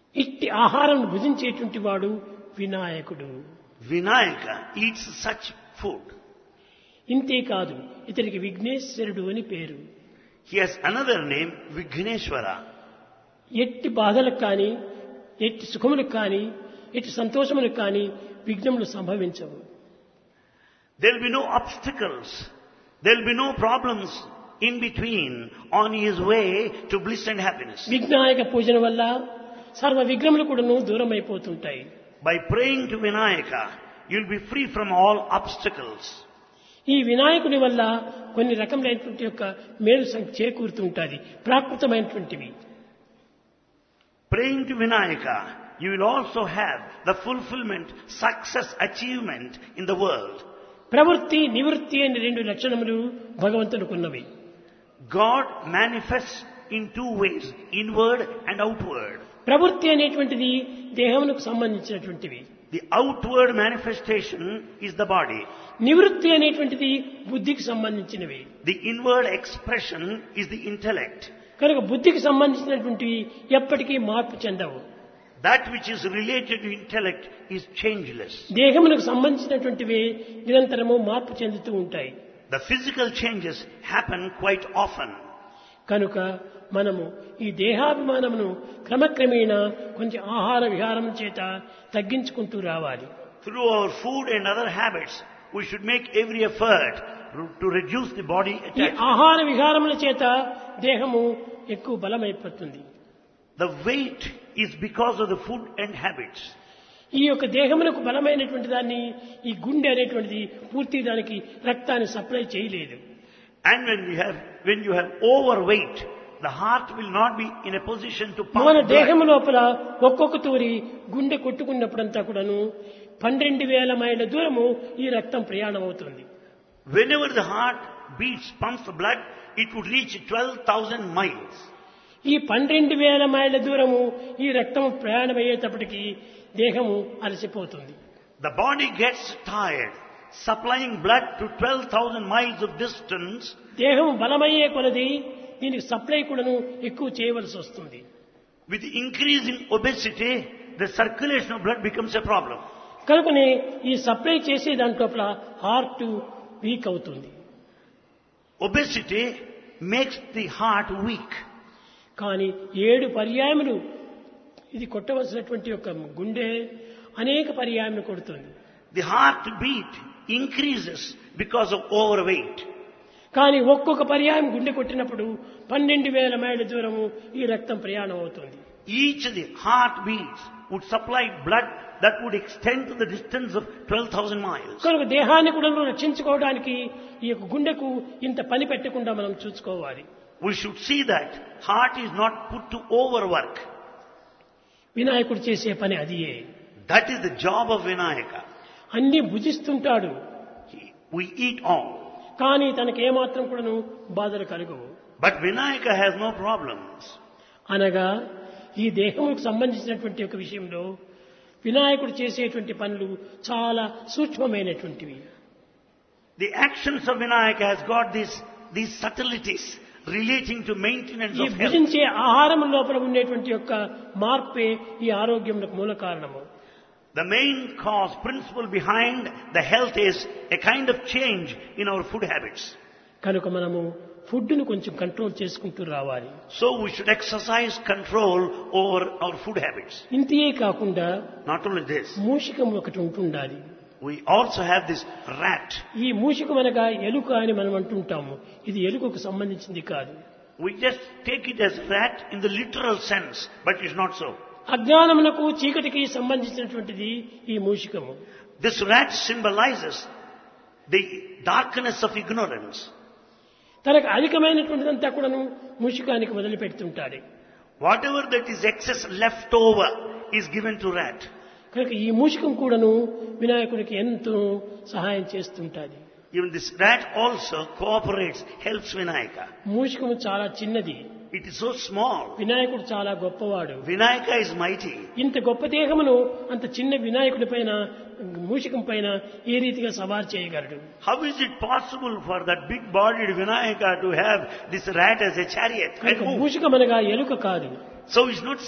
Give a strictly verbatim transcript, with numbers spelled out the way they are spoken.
ఇట్టి ఆహారం భుజించేటువంటి వాడు వినాయకుడు. Vinayaka eats such food. ఇంతే కాదు, ఇతనికి విఘ్నేశ్వరుడు అని పేరు. He has another name, Vighneshwara. ఎట్టి బాధలకు కానీ, ఎట్టి సుఖములకు కానీ, ఎట్టి సంతోషములకు కానీ విఘ్నములు సంభవించవు. There will be no obstacles. There will be no problems in between on his way to bliss and happiness. విఘ్నాయక పూజన వల్ల సర్వ విఘ్నములు కూడాను దూరం అయిపోతుంటాయి. By praying to Vinayaka, you will be free from all obstacles. ఈ వినాయకుని వల్ల కొన్ని రకములైనటువంటి యొక్క మేలు సం- చేకూరుతుంటుంది, ప్రాకృతమైనటువంటివి. Praying to Vinayaka, you will also have the fulfillment, success, achievement in the world. ప్రవృత్తి నివృత్తి అనే రెండు లక్షణములు భగవంతునికున్నవి. God manifests in two ways, inward and outward. ప్రవృత్తి అనేటువంటిది దేహమునకు సంబంధించినటువంటివి. The outward manifestation is the body. నివృత్తి అనేటువంటిది బుద్ధికి సంబంధించినవి. The inward expression is the intellect. కనుక బుద్ధికి సంబంధించినటువంటివి ఎప్పటికీ మార్పు చెందవు. That which is related to intellect is changeless. దేహమునకు సంబంధించినటువంటివి నిరంతరము మార్పు చెందుతూ ఉంటాయి. The physical changes happen quite often. కనుక మనము ఈ దేహాభిమానమును క్రమక్రమేణా కొంచెం ఆహార విహారం చేత తగ్గించుకుంటూ రావాలి. Through our food and other habits, we should make every effort to reduce the body ఈ attachment. ఆహార విహారముల చేత దేహము ఎక్కువ బలమైపోతుంది. The weight is because of the food and habits. ఈ యొక్క దేహమునకు బలమైనటువంటి దాన్ని ఈ గుండె అనేటువంటిది పూర్తి దానికి రక్తాన్ని సప్లై చేయలేదు. And when you have, when you have overweight, the heart will not be in a position to pump మన blood. దేహము లోపల ఒక్కొక్క తూరి గుండె కొట్టుకున్నప్పుడంతా కూడాను పన్నెండు వేల మైళ్ళ దూరము ఈ రక్తం ప్రయాణం అవుతుంది. Whenever the heart beats, pumps the blood, it would reach twelve thousand miles. ఈ పన్నెండు వేల మైళ్ళ దూరము ఈ రక్తం ప్రయాణం అయ్యేటప్పటికి దేహము అలసిపోతుంది. The body gets tired. Supplying blood to twelve thousand miles of distance, దేహం బలమయ్యే కొలది దీనికి సప్లై కూడాను ఎక్కువ చేయవలసి వస్తుంది. with increasing obesity, the circulation of blood becomes a problem. కనుకనే ఈ సప్లై చేసే దాంట్లోపల హార్ట్ వీక్ అవుతుంది. Obesity makes the heart weak. కానీ ఏడు పర్యాయములు ఇది కొట్టవలసినటువంటి యొక్క గుండె అనేక పర్యాయములు కొడుతుంది. The heartbeat increases because of overweight. కానీ ఒక్కొక్క పర్యాయం గుండె కొట్టినప్పుడు పన్నెండు వేల మైళ్ళ దూరము ఈ రక్తం ప్రయాణం అవుతుంది. Each of the heartbeats would supply blood that would extend to the distance of twelve thousand miles. కనుక దేహాన్ని కూడా రక్షించుకోవడానికి ఈ యొక్క గుండెకు ఇంత పని పెట్టకుండా మనం చూసుకోవాలి. We should see that heart is not put to overwork. వినాయకుడు చేసే పని అదియే. That is the job of Vinayaka. అన్ని భుజిస్తుంటాడు, He- We eat all. కానీ తనకి ఏమాత్రం కూడాను బాధలు కలుగవు. But Vinayaka has no problems. అనగా ఈ దేహముకు సంబంధించినటువంటి ఒక విషయంలో వినాయకుడు చేసేటువంటి పనులు చాలా సూక్ష్మమైనటువంటివి. The actions of Vinayaka has got these, these subtleties relating to maintenance ఈ of health. భుజించే ఆహారం లోపల ఉండేటువంటి యొక్క మార్పే ఈ ఆరోగ్యములకు మూల కారణము. The main cause, principle behind the health is a kind of change in our food habits. కనుక మనము ఫుడ్ను కొంచెం కంట్రోల్ చేసుకుంటూ రావాలి. So we should exercise control over our food habits. ఇంతే కాకుండా Not only this, మూషికం ఒకటి ఉంటుండాలి. we also have this rat. ఈ మూషికం అనగా ఎలుక అని మనం అంటుంటాము. ఇది ఎలుకకు సంబంధించింది కాదు. We just take it as rat in the literal sense, but it's not so. అజ్ఞానమునకు చీకటికి సంబంధించినటువంటిది ఈ మూషికము. This rat symbolizes the darkness of ignorance. తనకు అధికమైనటువంటిదంతా కూడాను మూషికానికి వదిలిపెడుతుంటాడు. Whatever that is excess left over is given to rat. కనుక ఈ మూషికం కూడాను వినాయకుడికి ఎంతో సహాయం చేస్తుంటాది. Even this rat also cooperates, helps Vinayaka. మూషికము చాలా చిన్నది, It is so small. వినాయకుడు చాలా గొప్పవాడు. Vinayaka is mighty. ఇంత గొప్ప దేహమును అంత చిన్న వినాయకుడి పైన మూషికం పైన ఏ రీతిగా సవారు చేయగలడు? How is it possible for that big-bodied Vinayaka to have this rat as a chariot? కనుక మూషికం అనగా ఎలుక కాదు. So it's not